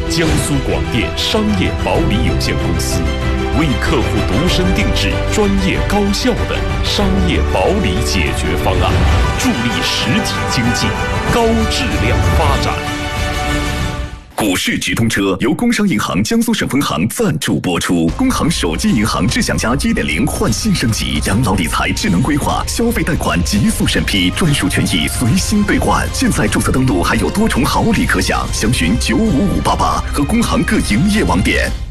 江苏广电商业保理有限公司，为客户度身定制专业高效的商业保理解决方案，助力实体经济高质量发展。 股市直通车由工商银行江苏省分行赞助播出。工行手机银行智享家 1.0 换新升级，养老理财智能规划，消费贷款极速审批，专属权益随心兑换。现在注册登录还有多重好礼可享，详询95588和工行各营业网点。